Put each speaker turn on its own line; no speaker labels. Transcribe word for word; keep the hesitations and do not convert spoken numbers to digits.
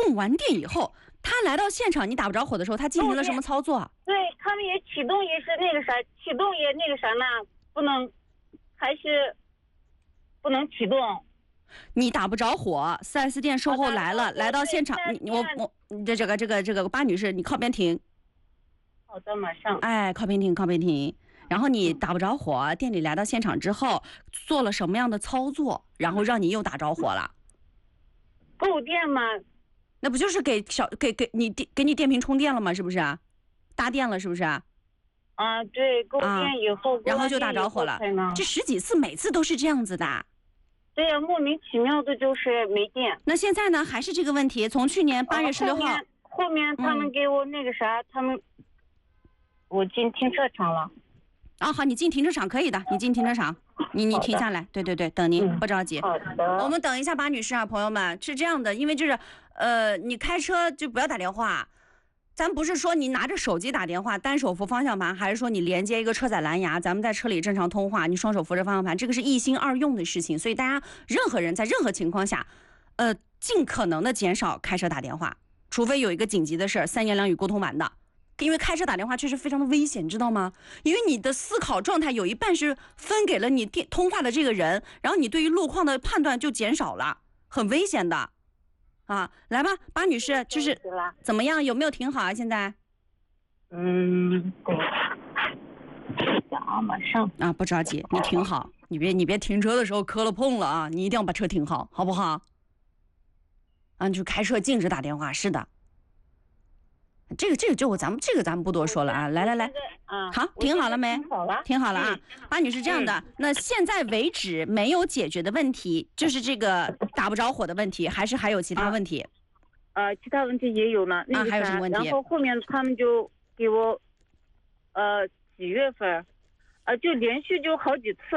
用完电以后，他来到现场，你打不着火的时候，他进行了什么操作？
对他们也启动也是那个啥，启动也那个啥呢，不能，还是不能启动。
你打不着火，四 S 店售后来了，
啊、
来到现场，你我我你这这个这个这个巴女士，你靠边停。
好的，马上。
哎，靠边停，靠边停。然后你打不着火，店里来到现场之后做了什么样的操作，然后让你又打着火了？
购电吗？
那不就是给小给给你电给你电瓶充电了吗？是不是啊？搭电了是不是啊？
啊，对，购电以后、啊，
然后就打着火了。这十几次每次都是这样子的。
对呀，莫名其妙的就是没电。
那现在呢，还是这个问题？从去年八月十六号、
啊，后面，后面他们给我那个啥，嗯、他们我进停车场了。
啊，好，你进停车场可以的，你进停车场，你你停下来，对对对，等您，嗯、不着急。
好的。
我们等一下，巴女士啊，朋友们是这样的，因为就是呃，你开车就不要打电话。咱不是说你拿着手机打电话，单手扶方向盘，还是说你连接一个车载蓝牙，咱们在车里正常通话，你双手扶着方向盘，这个是一心二用的事情。所以大家任何人在任何情况下，呃，尽可能的减少开车打电话，除非有一个紧急的事儿，三言两语沟通完的。因为开车打电话确实非常的危险，知道吗？因为你的思考状态有一半是分给了你电通话的这个人，然后你对于路况的判断就减少了，很危险的。啊，来吧，巴女士，就是怎么样？有没有停好啊？现在？
嗯，对，啊，马上
啊，不着急，你停好，你别你别停车的时候磕了碰了啊！你一定要把车停好，好不好？啊，你就开车禁止打电话，是的。这个这个就咱们这个咱们不多说了啊！来来来，
啊，
好，停好了没？
停好了，
停好了啊！巴女士，这样的，
嗯、
那现在为止没有解决的问题，就是这个打不着火的问题，还是还有其他问题？
啊，呃、其他问题也有呢。那个、
啊，还有什么问题？
然后后面他们就给我，呃，几月份，呃，就连续就好几次。